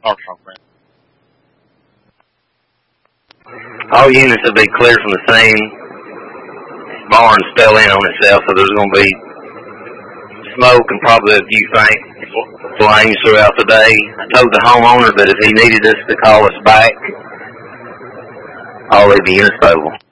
All units will be cleared from the scene. Barns fell in on itself, so there's going to be smoke and probably a few faint flames throughout the day. I told the homeowner that if he needed us to call us back, all of the units available.